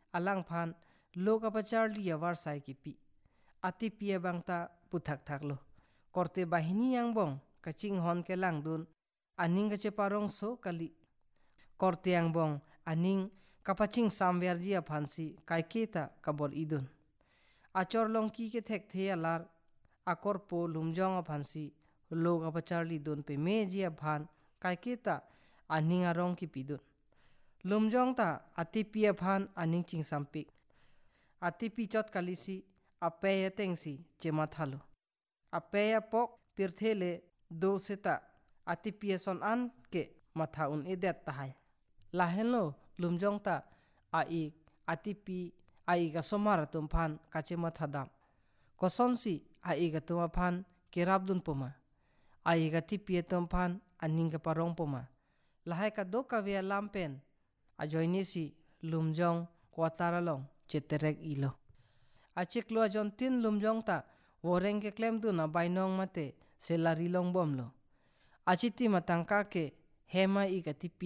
alang phan lok apachar dia warsai ki pi ati pia bangta puthak thaklo korte bahini yang bong kaching hon ke lang dun aning ke parong so kali korte yang bong aning kapaching samwer dia phansi kaiketa kabor idun achor long ki ke thek the alar akor po lumjong phansi lok apachar li dun pe me jia phan kaiketa aning arong ki pidun lumjong ta ati pia phan aning ching sampik ati pi chot kalisi apeya tengsi chema thalo apeya pok pirthele do seta ati pia son an ke matha un edet tahai laheno lumjong ta ai ati pi ai ga somar tum phan kachema thadam kosonsi ai ga tuma phan kerabdun poma ai ga ti pia tum phan aning ga parong poma lahai ka do ka via lampen ajoini si lumjong kwataralong cheterek ilo achiklo ajon tin lumjong ta woreng ke klem du na bainong mate selari long bomlo achiti matangka ke hema i ka ti